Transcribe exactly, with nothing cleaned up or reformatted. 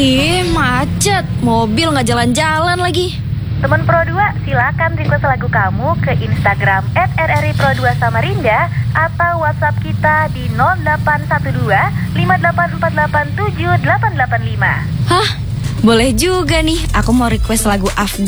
Ih, macet. Mobil nggak jalan-jalan lagi. Teman Pro dua, silakan request lagu kamu ke Instagram et r r i pro dua Samarinda atau WhatsApp kita di nol delapan satu dua lima delapan empat delapan tujuh delapan delapan lima. Hah? Boleh juga nih. Aku mau request lagu Afgan.